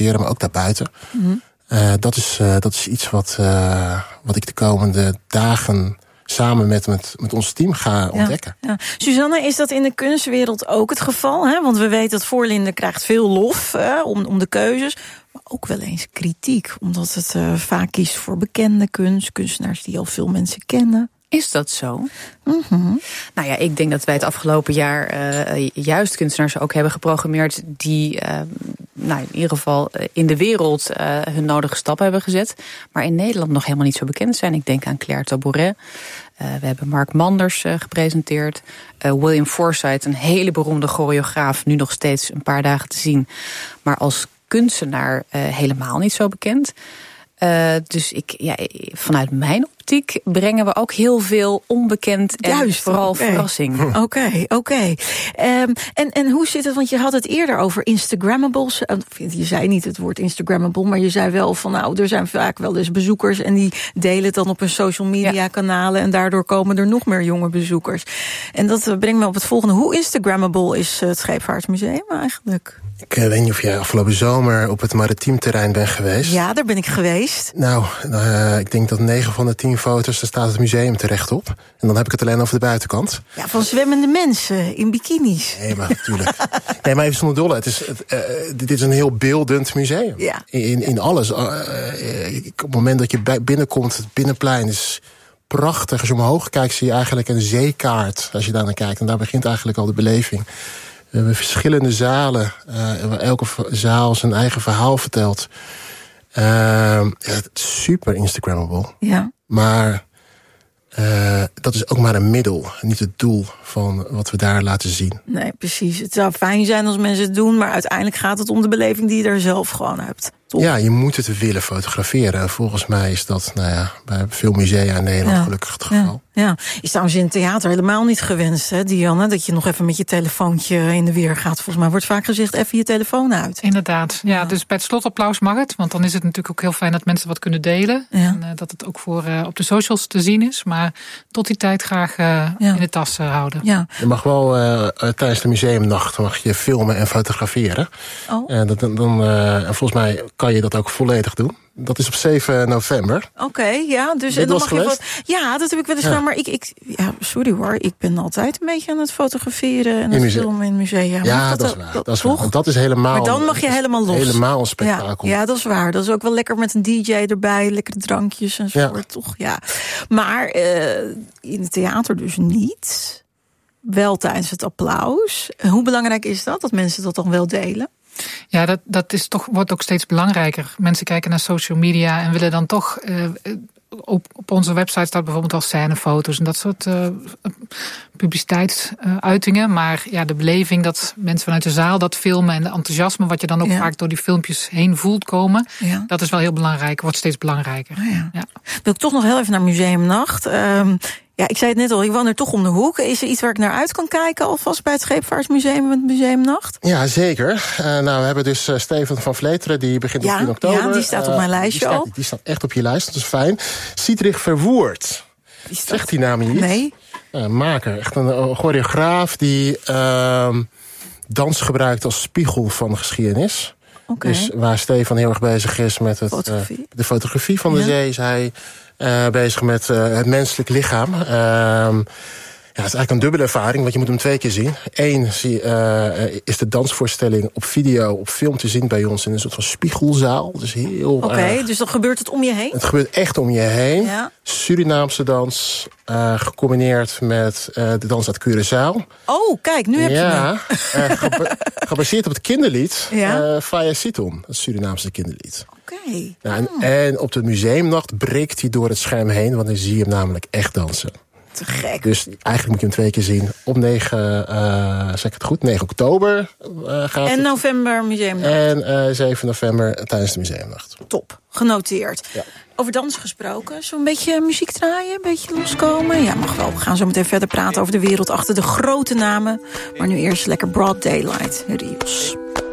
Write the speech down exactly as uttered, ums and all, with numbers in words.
fotograferen, maar ook daarbuiten. Mm-hmm. Uh, dat, is, uh, dat is iets wat, uh, wat ik de komende dagen samen met, met, met ons team ga ja, ontdekken. Ja. Suzanne, is dat in de kunstwereld ook het geval? Hè? Want we weten dat Voorlinden krijgt veel lof uh, om, om de keuzes. Maar ook wel eens kritiek. Omdat het uh, vaak kiest voor bekende kunst. Kunstenaars die al veel mensen kennen. Is dat zo? Mm-hmm. Nou ja, ik denk dat wij het afgelopen jaar uh, juist kunstenaars ook hebben geprogrammeerd die uh, nou, in ieder geval in de wereld uh, hun nodige stappen hebben gezet. Maar in Nederland nog helemaal niet zo bekend zijn. Ik denk aan Claire Tabouret. Uh, we hebben Mark Manders uh, gepresenteerd. Uh, William Forsythe, een hele beroemde choreograaf, nu nog steeds een paar dagen te zien. Maar als kunstenaar uh, helemaal niet zo bekend. Uh, dus ik, ja, vanuit mijn optiek brengen we ook heel veel onbekend en Juist, vooral okay. verrassing. Oké, okay, oké. Okay. Um, en, en hoe zit het, want je had het eerder over Instagrammables. Je zei niet het woord Instagrammable, maar je zei wel van nou, er zijn vaak wel eens bezoekers en die delen het dan op hun social media kanalen en daardoor komen er nog meer jonge bezoekers. En dat brengt me op het volgende. Hoe Instagrammable is het Scheepvaartmuseum eigenlijk? Ik uh, weet niet of jij afgelopen zomer op het maritiem terrein bent geweest. Ja, daar ben ik geweest. Nou, uh, ik denk dat negen van de tien foto's, daar staat het museum terecht op. En dan heb ik het alleen over de buitenkant. Ja, van zwemmende mensen in bikinis. Nee, maar natuurlijk. Nee, maar even zonder dolle. Het is, het, uh, dit is een heel beeldend museum. Ja. In, in alles. Uh, uh, op het moment dat je bij, binnenkomt, het binnenplein is prachtig. Als je omhoog kijkt, zie je eigenlijk een zeekaart. Als je daar naar kijkt. En daar begint eigenlijk al de beleving. We hebben verschillende zalen. Uh, elke zaal zijn eigen verhaal vertelt. Uh, ja, het is super Instagrammable. Ja. Maar uh, dat is ook maar een middel. Niet het doel van wat we daar laten zien. Nee, precies. Het zou fijn zijn als mensen het doen. Maar uiteindelijk gaat het om de beleving die je er zelf gewoon hebt. Top. Ja, je moet het willen fotograferen. Volgens mij is dat, nou ja, bij veel musea in Nederland ja. gelukkig het geval. Ja, ja. Is trouwens in het theater helemaal niet gewenst, hè, Dianne? Dat je nog even met je telefoontje in de weer gaat. Volgens mij wordt vaak gezegd, even je telefoon uit. Inderdaad. Ja, ja. Dus bij het slotapplaus mag het. Want dan is het natuurlijk ook heel fijn dat mensen wat kunnen delen. Ja. En uh, dat het ook voor uh, op de socials te zien is. Maar tot die tijd graag uh, ja. in de tas uh, houden. Ja. Je mag wel uh, tijdens de museumnacht mag je filmen en fotograferen. Oh. En dat, dan, uh, volgens mij kan je dat ook volledig doen. Dat is op zeven november. Oké, okay, ja. Dus en dan mag je wat. Ja, dat heb ik wel eens gedaan. Ja. Maar ik, ik, ja, sorry hoor, ik ben altijd een beetje aan het fotograferen en het filmen in musea. Ja, dat, dat is waar. Dat, dat is waar. Want dat is helemaal. Maar dan mag je helemaal los. Helemaal een spektakel. Ja, ja, dat is waar. Dat is ook wel lekker met een D J erbij, lekkere drankjes en zo. Ja. Toch, ja. Maar uh, in het theater dus niet. Wel tijdens het applaus. Hoe belangrijk is dat, dat mensen dat dan wel delen? Ja, dat, dat is toch, wordt ook steeds belangrijker. Mensen kijken naar social media en willen dan toch... Uh, op, op onze website staat bijvoorbeeld al scènefoto's en dat soort uh, publiciteitsuitingen. Uh, maar ja, de beleving dat mensen vanuit de zaal dat filmen en de enthousiasme wat je dan ook ja. vaak door die filmpjes heen voelt komen, ja. dat is wel heel belangrijk, wordt steeds belangrijker. Oh ja. Ja. Wil ik toch nog heel even naar Museumnacht. Um, Ja, ik zei het net al, ik woon er toch om de hoek. Is er iets waar ik naar uit kan kijken alvast bij het Scheepvaartmuseum met Museumnacht? Ja, zeker. Uh, nou, we hebben dus uh, Steven van Vleteren, die begint ja, op tien oktober. Ja, die staat op mijn lijstje uh, die al. Staat, die staat echt op je lijst, dat is fijn. Siedrich Verwoerd. Zegt die naam niet? Nee. Uh, maker, echt een uh, choreograaf die uh, dans gebruikt als spiegel van de geschiedenis. Okay. Dus waar Stefan heel erg bezig is met het, fotografie. Uh, de fotografie van de ja. zee, is hij uh, bezig met uh, het menselijk lichaam. Uh, ja, het is eigenlijk een dubbele ervaring, want je moet hem twee keer zien. Eén uh, is de dansvoorstelling op video, op film te zien bij ons in een soort van spiegelzaal. Dus heel Oké, okay, dus dan gebeurt het om je heen? Het gebeurt echt om je heen. Ja. Surinaamse dans, uh, gecombineerd met uh, de dans uit Curaçao. Oh, kijk, nu heb ja, je me. uh, geba- gebaseerd op het kinderlied ja? uh, Faya Siton, het Surinaamse kinderlied. Oké. Okay. Nou, en, oh. en op de museumnacht breekt hij door het scherm heen, want dan zie je hem namelijk echt dansen. Te gek. Dus eigenlijk moet je hem twee keer zien. Op negen, uh, zeg ik het goed, negen oktober uh, gaat En het. november Museumnacht. En uh, zeven november tijdens de Museumnacht. Top, genoteerd. Ja. Over dans gesproken, zo'n beetje muziek draaien, een beetje loskomen. Ja, mag wel. We gaan zo meteen verder praten over de wereld achter de grote namen. Maar nu eerst lekker Broad Daylight, Rios.